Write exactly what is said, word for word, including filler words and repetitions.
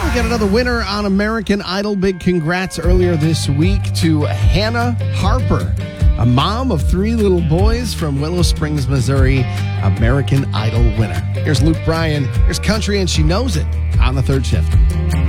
we got another winner on American Idol. Big congrats earlier this week to Hannah Harper, a mom of three little boys from Willow Springs, Missouri, American Idol winner. Here's Luke Bryan. Here's Country, and she knows it on the third shift.